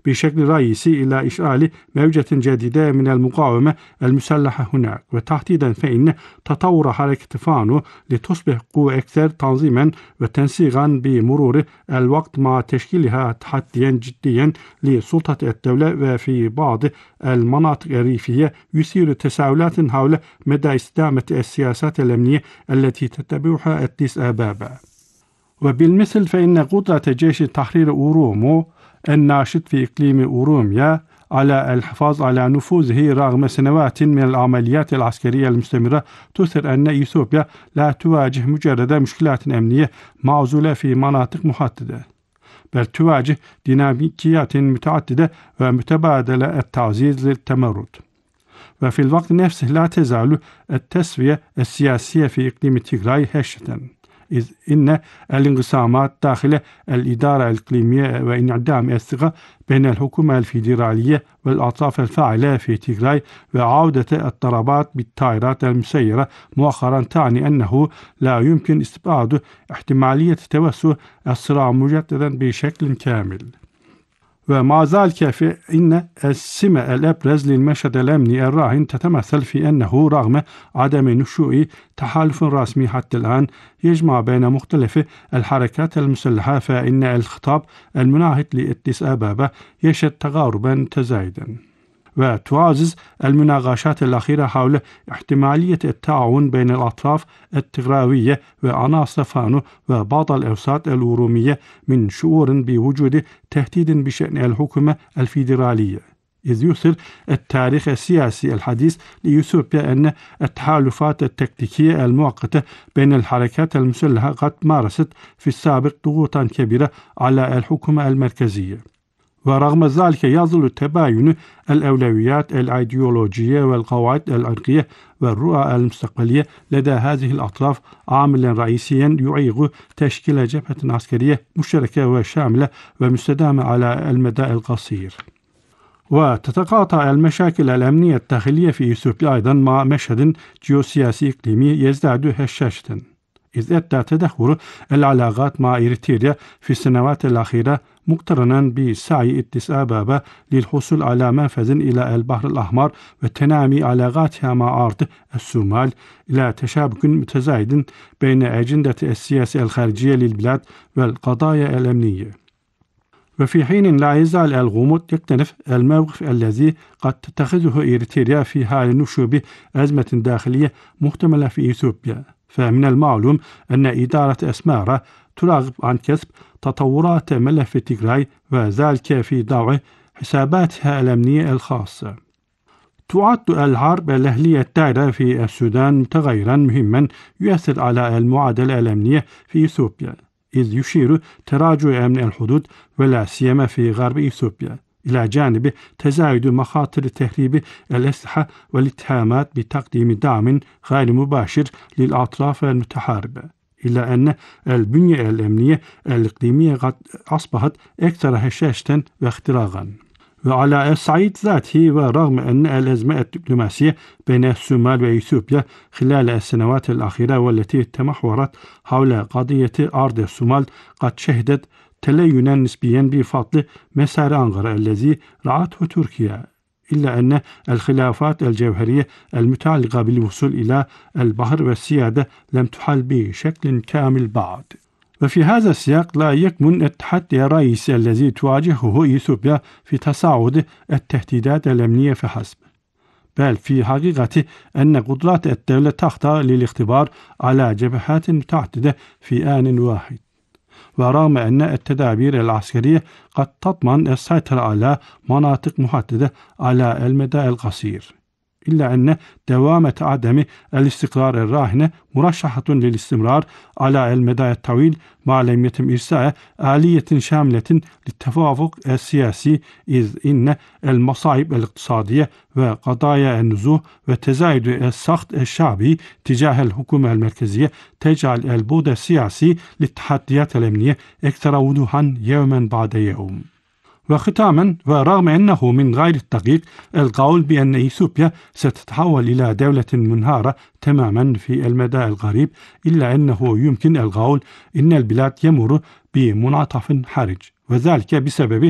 بشكل رئيسي إلى إشعال موجة جديدة من المقاومة المسلحة هناك، وتحديدا فإن تطور حركة فانو لتصبح قوة أكثر تنظيما وتنسيقا بمرور الوقت مع تشكيلها تحديا جديا لسلطة الدولة، وفي بعض المناطق الريفية يثير تساؤلات حول مدى استدامة السياسات الأمنية التي تتبعها أديس أبابا. وبالمثل فإن قدرة جيش تحرير أورومو الناشط في إقليم أوروميا على الحفاظ على نفوذه رغم سنوات من العمليات العسكرية المستمرة تثر أن إثيوبيا لا تواجه مجرد مشكلات أمنية معزولة في مناطق محددة، بل تواجه ديناميكيات متعددة ومتبادلة التعزيز للتمرد. وفي الوقت نفسه لا تزال التسوية السياسية في إقليم تيغراي هشة، إذ إن الانقسامات داخل الإدارة الإقليمية وانعدام الثقة بين الحكومة الفيدرالية والأطراف الفاعلة في تيغراي وعودة الضربات بالطائرات المسيرة مؤخرا تعني أنه لا يمكن استبعاد احتمالية توسع الصراع مجددا بشكل كامل. ومع ذلك فإن السمة الأبرز للمشهد الأمني الراهن تتمثل في أنه رغم عدم نشوء تحالف رسمي حتى الآن يجمع بين مختلف الحركات المسلحة، فإن الخطاب المناهض لأديس أبابا يشهد تقاربا تزايدا، وتعزز المناقشات الأخيرة حول احتمالية التعاون بين الأطراف التيغراوية وعناصر فانو وبعض الأوساط الأورومية من شعور بوجود تهديد بشأن الحكومة الفيدرالية، إذ يثير التاريخ السياسي الحديث لإثيوبيا أن التحالفات التكتيكية المؤقتة بين الحركات المسلحة قد مارست في السابق ضغوطا كبيرة على الحكومة المركزية. ورغم ذلك يظل تباين الأولويات الأيديولوجية والقواعد العرقية والرؤى المستقبلية لدى هذه الأطراف عاملا رئيسيا يعيق تشكيل جبهة عسكرية مشتركة وشاملة ومستدامة على المدى القصير. وتتقاطع المشاكل الأمنية الداخلية في إثيوبيا أيضا مع مشهد جيوسياسي إقليمي يزداد هشاشة، إذ أدى تدهور العلاقات مع إريتريا في السنوات الأخيرة مقترنا بسعي أديس أبابا للحصول على منفذ إلى البحر الأحمر وتنامي علاقاتها مع أرض الصومال إلى تشابك متزايد بين أجندة السياسة الخارجية للبلاد والقضايا الأمنية. وفي حين لا يزال الغموض يكتنف الموقف الذي قد تتخذه إريتريا في حال نشوب أزمة داخلية محتملة في إثيوبيا، فمن المعلوم أن إدارة أسمارا تراقب عن كسب تطورات ملف تيغراي، وذلك في ضوء حساباتها الأمنية الخاصة. تعد الحرب الأهلية الدائرة في السودان متغيرا مهما يؤثر على المعادلة الأمنية في إثيوبيا، إذ يشير تراجع أمن الحدود ولا سيما في غرب إثيوبيا، إلى جانب تزايد مخاطر تهريب الأسلحة والاتهامات بتقديم دعم غير مباشر للأطراف المتحاربة، إلا أن البنية الأمنية الإقليمية قد أصبحت أكثر هشاشة واختراقا. وعلى الصعيد ذاته، ورغم أن الأزمة الدبلوماسية بين الصومال وإثيوبيا خلال السنوات الأخيرة والتي تمحورت حول قضية أرض الصومال قد شهدت تلينا نسبيا بفضل مسار أنقرة الذي رعته تركيا، إلا أن الخلافات الجوهرية المتعلقة بالوصول إلى البحر والسيادة لم تحل بشكل كامل بعد. وفي هذا السياق لا يكمن التحدي الرئيسي الذي تواجهه إثيوبيا في تصاعد التهديدات الأمنية فحسب، بل في حقيقة أن قدرات الدولة تخضع للاختبار على جبهات متعددة في آن واحد. ورغم أن التدابير العسكرية قد تضمن السيطرة على مناطق محددة على المدى القصير، إلا أن دوامة عدم الاستقرار الراهنة مرشحة للاستمرار على المدى الطويل ما لم يتم إرساء آلية شاملة للتوافق السياسي، إذ إن المصاعب الاقتصادية وقضايا النزوح وتزايد السخط الشعبي تجاه الحكومة المركزية تجعل البعد السياسي للتحديات الأمنية أكثر وضوحا يوما بعد يوم. وختاما، ورغم أنه من غير الدقيق القول بأن إثيوبيا ستتحول إلى دولة منهارة تماما في المدى القريب، إلا أنه يمكن القول إن البلاد يمر بمنعطف حرج، وذلك بسبب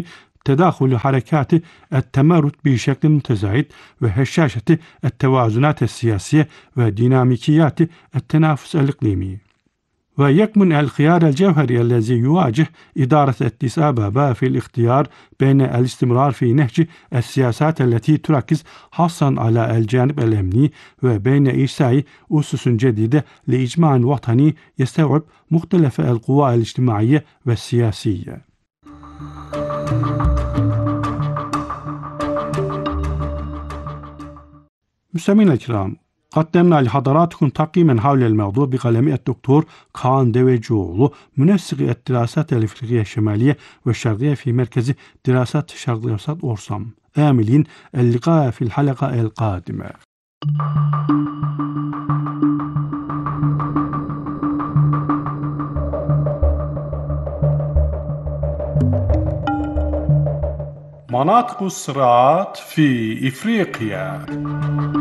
تداخل حركات التمرد بشكل متزايد وهشاشة التوازنات السياسية وديناميكيات التنافس الإقليمي. ويكمن الخيار الجوهري الذي يواجه إدارة أديس أبابا في الاختيار بين الاستمرار في نهج السياسات التي تركز خاصة على الجانب الأمني وبين إيساء أسس جديدة لإجماع وطني يستوعب مختلف القوى الاجتماعية والسياسية. مستمعينا الكرام، قدمنا لحضراتكم تقييما حول الموضوع بقلم الدكتور كان ديويجوغلو منسق الدراسات الإفريقية الشمالية والشرقية في مركز دراسات الشرق الأوسط أورسام. آملين اللقاء في الحلقة القادمة. مناطق الصراعات في إفريقيا.